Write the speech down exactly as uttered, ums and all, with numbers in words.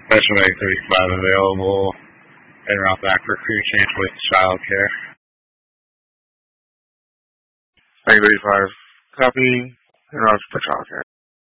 Special Egg thirty-five available and around back for crew change with childcare. Egg thirty-five, copy, and route for childcare.